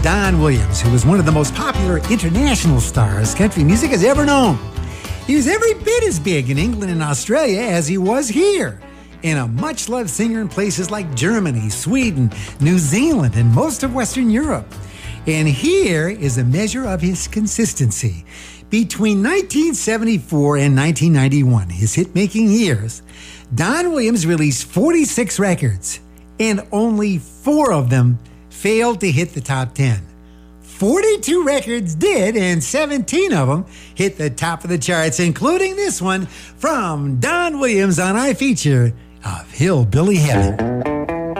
Don Williams, who was one of the most popular international stars country music has ever known. He was every bit as big in England and Australia as he was here, and a much-loved singer in places like Germany, Sweden, New Zealand, and most of Western Europe. And here is a measure of his consistency. Between 1974 and 1991, his hit-making years, Don Williams released 46 records, and only 4 of them failed to hit the top 10. 42 records did, and 17 of them hit the top of the charts, including this one from Don Williams on our feature of Hillbilly Heaven.